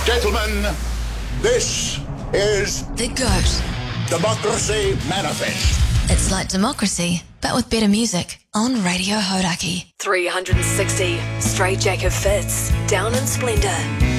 Gentlemen, this is The GOAT. Democracy Manifest. It's like democracy, but with better music on Radio Hauraki. 360, straight jacket fits, down in splendour.